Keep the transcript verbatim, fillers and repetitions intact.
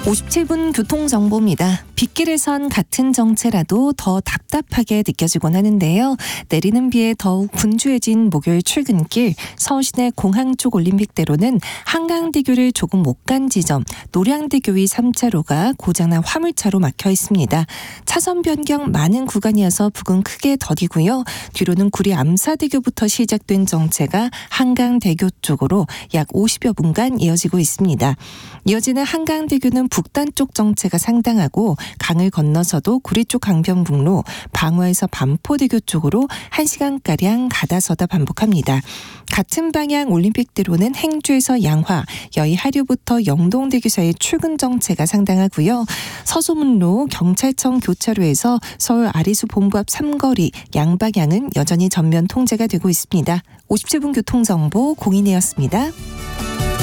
오십칠 분 교통정보입니다. 빗길에선 같은 정체라도 더 답답하게 느껴지곤 하는데요. 내리는 비에 더욱 분주해진 목요일 출근길, 서울시내 공항 쪽 올림픽대로는 한강대교를 조금 못 간 지점, 노량대교 위 삼 차로가 고장난 화물차로 막혀 있습니다. 차선 변경 많은 구간이어서 부근 크게 더디고요. 뒤로는 구리 암사대교부터 시작된 정체가 한강대교 쪽으로 약 오십여 분간 이어지고 있습니다. 이어지는 한강대교는 북단 쪽 정체가 상당하고 강을 건너서도 구리 쪽 강변북로, 방화에서 반포대교 쪽으로 한 시간가량 가다서다 반복합니다. 같은 방향 올림픽대로는 행주에서 양화, 여의 하류부터 영동대교 사이 출근 정체가 상당하고요. 서소문로, 경찰청 교차로에서 서울 아리수 본부 앞 삼거리 양방향은 여전히 전면 통제가 되고 있습니다. 오십칠 분 교통정보 공인이었습니다.